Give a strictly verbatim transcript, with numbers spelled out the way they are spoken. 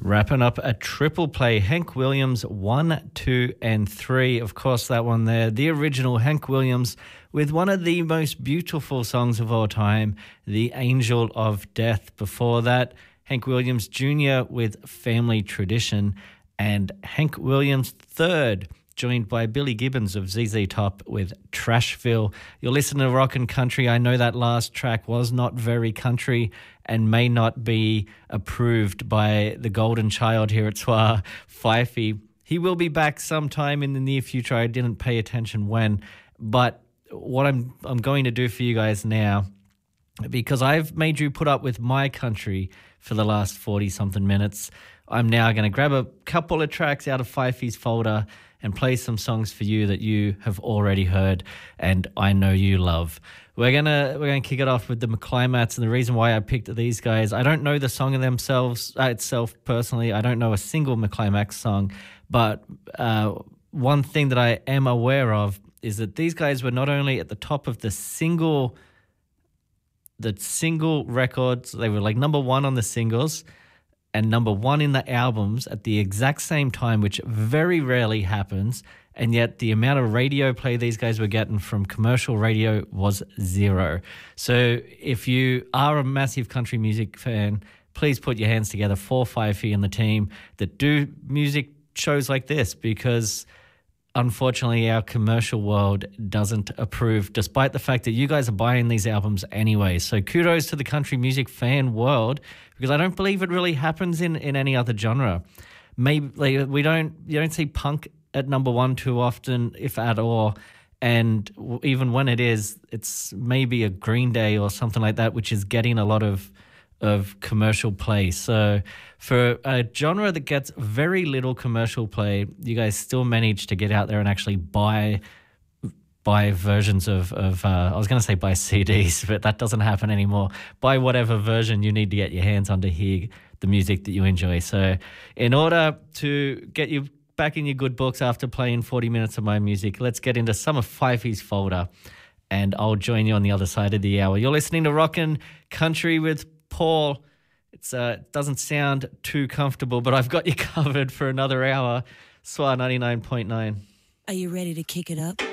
Wrapping up a triple play, Hank Williams one, two and three. Of course, that one there, the original Hank Williams with one of the most beautiful songs of all time, The Angel of Death. Before that, Hank Williams Junior with Family Tradition, and Hank Williams the third, joined by Billy Gibbons of Z Z Top with Trashville. You're listening to Rockin' Country. I know that last track was not very country and may not be approved by the golden child here at S W A, Fifey. He will be back sometime in the near future. I didn't pay attention when, but what I'm I'm going to do for you guys now, because I've made you put up with my country for the last forty-something minutes, I'm now going to grab a couple of tracks out of Fifey's folder and play some songs for you that you have already heard and I know you love. We're gonna we're gonna kick it off with the McClimats, and the reason why I picked these guys, I don't know the song in themselves uh, itself personally. I don't know a single McClimax song, but uh, one thing that I am aware of is that these guys were not only at the top of the single the single records, they were like number one on the singles and number one in the albums at the exact same time, which very rarely happens. And yet the amount of radio play these guys were getting from commercial radio was zero. So if you are a massive country music fan, please put your hands together for Fifey and the team that do music shows like this, because unfortunately our commercial world doesn't approve, despite the fact that you guys are buying these albums anyway. So kudos to the country music fan world, because I don't believe it really happens in, in any other genre. Maybe like, we don't you don't see punk at number one too often, if at all. And even when it is, it's maybe a Green Day or something like that, which is getting a lot of of commercial play. So for a genre that gets very little commercial play, you guys still manage to get out there and actually buy buy versions of, of uh, I was going to say buy C Ds, but that doesn't happen anymore. Buy whatever version you need to get your hands on to hear the music that you enjoy. So in order to get you back in your good books after playing forty minutes of my music, let's get into some of Fifey's folder, and I'll join you on the other side of the hour. You're listening to Rockin' Country with Paul. It's uh, it doesn't sound too comfortable, but I've got you covered for another hour. S W A ninety-nine point nine. Are you ready to kick it up?